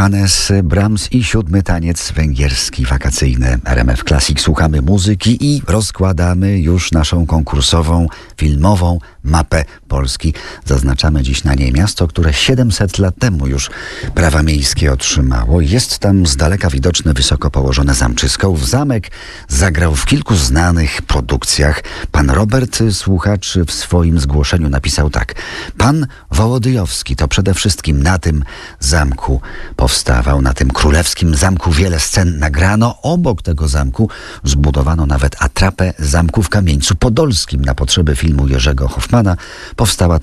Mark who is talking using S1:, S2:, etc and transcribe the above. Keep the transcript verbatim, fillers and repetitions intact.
S1: Johannes Brahms i siódmy taniec węgierski wakacyjny. R M F Classic, słuchamy muzyki i rozkładamy już naszą konkursową, filmową mapę Polski. Zaznaczamy dziś na niej miasto, które siedemset lat temu już prawa miejskie otrzymało. Jest tam z daleka widoczne wysoko położone zamczysko. W zamek zagrał w kilku znanych produkcjach. Pan Robert, słuchacz, w swoim zgłoszeniu napisał tak. Pan Wołodyjowski to przede wszystkim na tym zamku powstawał. Na tym królewskim zamku wiele scen nagrano. Obok tego zamku zbudowano nawet atrapę zamku w Kamieńcu Podolskim na potrzeby filmu Jerzego Hoffmana. Powstała